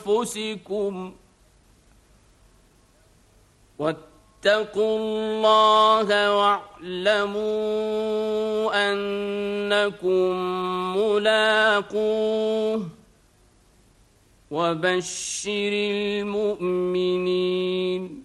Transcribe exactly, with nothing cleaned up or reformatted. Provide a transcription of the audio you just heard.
أنفسكم واتقوا الله واعلموا أنكم ملاقوه وبشر المؤمنين